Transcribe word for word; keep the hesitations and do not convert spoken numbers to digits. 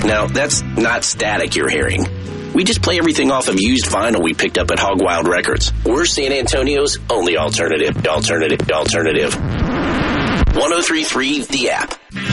Now, that's not static you're hearing. We just play everything off of used vinyl we picked up at Hog Wild Records. We're San Antonio's only alternative. Alternative. Alternative. one oh three point three The App.